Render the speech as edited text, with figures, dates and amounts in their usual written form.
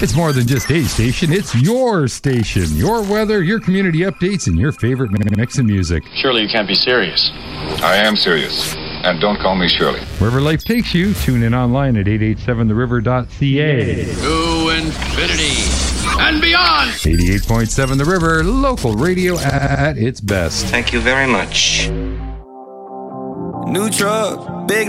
It's more than just a station, it's your station. Your weather, your community updates, and your favorite mix of music. Surely you can't be serious. I am serious. And don't call me Shirley. Wherever life takes you, tune in online at 887theriver.ca. To infinity and beyond! 88.7 The River, local radio at its best. Thank you very much. New truck, big